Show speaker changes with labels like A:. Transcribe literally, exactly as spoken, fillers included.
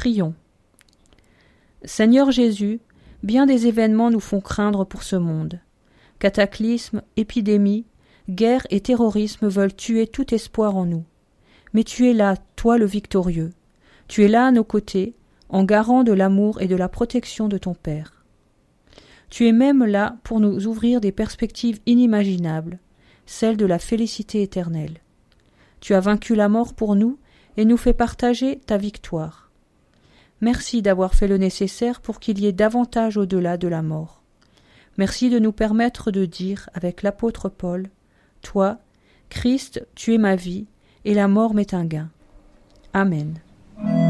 A: Prions. Seigneur Jésus, bien des événements nous font craindre pour ce monde. Cataclysmes, épidémies, guerres et terrorisme veulent tuer tout espoir en nous. Mais tu es là, toi le victorieux. Tu es là à nos côtés, en garant de l'amour et de la protection de ton Père. Tu es même là pour nous ouvrir des perspectives inimaginables, celles de la félicité éternelle. Tu as vaincu la mort pour nous et nous fais partager ta victoire. Merci d'avoir fait le nécessaire pour qu'il y ait davantage au-delà de la mort. Merci de nous permettre de dire, avec l'apôtre Paul, « Toi, Christ, tu es ma vie, et la mort m'est un gain. » Amen.